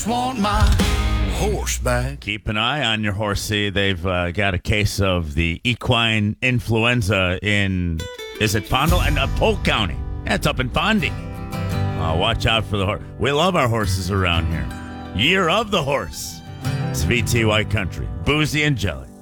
just want my horse back. Keep an eye on your horsey. They've got a case of the equine influenza in, is it Fondle? And Polk County. That's up in Fondy. Watch out for the horse. We love our horses around here. Year of the horse. It's VTY Country. Boozy and Jelly.